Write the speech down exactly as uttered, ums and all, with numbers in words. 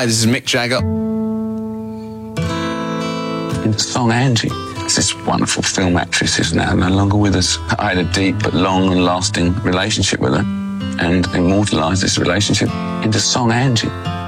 Hi, this is Mick Jagger. In the song Angie, it's this wonderful film actress who's now no longer with us. I had a deep but long and lasting relationship with her and immortalised this relationship in the song Angie.